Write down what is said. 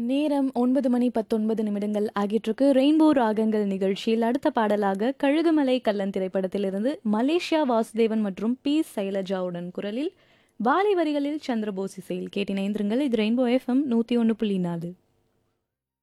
நேரம் 9:19 ஆகிட்டிருக்கு. ரெயின்போ ராகங்கள் நிகழ்ச்சியில் அடுத்த பாடலாக கழுகுமலை கள்ளன் திரைப்படத்திலிருந்து மலேசியா வாசுதேவன் மற்றும் பி சைலஜாவுடன் குரலில் பாலை வரிகளில் சந்திரபோஸ் இசையில் கேட்டினைந்திருங்கள். இது ரெயின்போ எஃப்எம் 101.4.